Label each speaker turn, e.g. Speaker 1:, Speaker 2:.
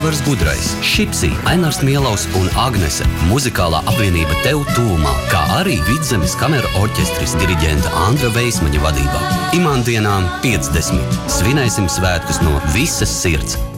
Speaker 1: Vars Gudrais, Šipsī, Ainārs Mielaus un Agnese, muzikālā apvienība Tev tūmā, kā arī Vidzemes kameru orķestris diriģenta Andra Veismaņa vadībā. Imandienām 50. Svinēsim svētkus no visas sirds.